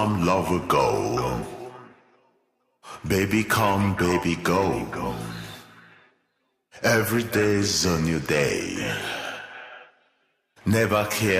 long ago. Baby come, baby go. Every day's a new day. Never care